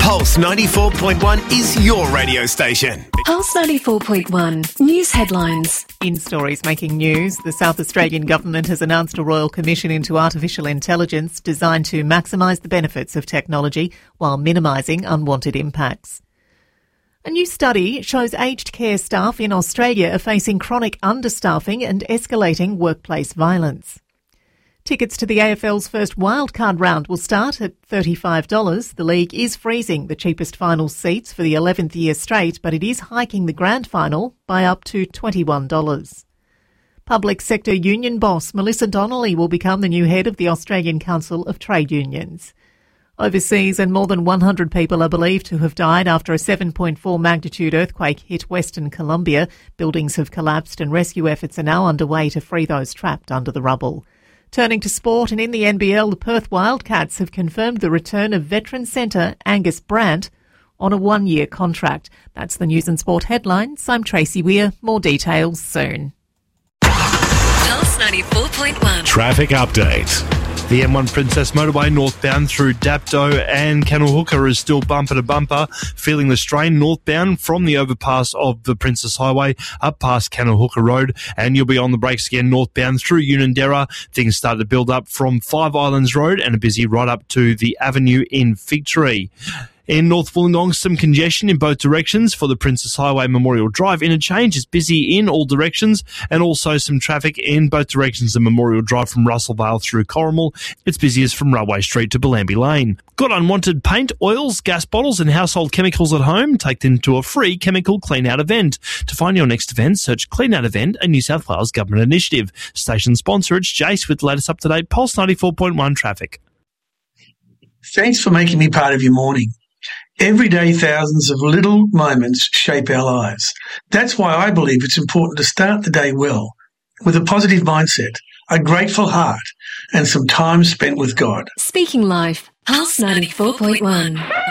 Pulse 94.1 is your radio station. Pulse 94.1 News Headlines. In stories making news, the South Australian Government has announced a Royal Commission into Artificial Intelligence designed to maximise the benefits of technology while minimising unwanted impacts. A new study shows aged care staff in Australia are facing chronic understaffing and escalating workplace violence. Tickets to the AFL's first wildcard round will start at $35. The league is freezing the cheapest final seats for the 11th year straight, but it is hiking the grand final by up to $21. Public sector union boss Melissa Donnelly will become the new head of the Australian Council of Trade Unions. Overseas, and more than 100 people are believed to have died after a 7.4 magnitude earthquake hit Western Colombia. Buildings have collapsed and rescue efforts are now underway to free those trapped under the rubble. Turning to sport, and in the NBL, the Perth Wildcats have confirmed the return of veteran centre Angus Brandt on a one-year contract. That's the News and Sport headlines. I'm Tracy Weir. More details soon. Pulse 94.1. Traffic update. The M1 Princess Motorway northbound through Dapto and Canohooka is still bumper to bumper, feeling the strain northbound from the overpass of the Princess Highway up past Canohooka Road, and you'll be on the brakes again northbound through Unanderra. Things start to build up from Five Islands Road and are busy right up to the avenue in Fig Tree. In North Wollongong, some congestion in both directions for the Princess Highway Memorial Drive interchange is busy in all directions, and also some traffic in both directions of Memorial Drive from Russellvale through Corrimal. It's busiest from Railway Street to Bellambi Lane. Got unwanted paint, oils, gas bottles and household chemicals at home? Take them to a free chemical clean-out event. To find your next event, search Clean Out Event, a New South Wales Government initiative. Station sponsor, it's Jace with the latest up-to-date Pulse 94.1 traffic. Thanks for making me part of your morning. Every day, thousands of little moments shape our lives. That's why I believe it's important to start the day well, with a positive mindset, a grateful heart, and some time spent with God. Speaking Life, Pulse 94.1.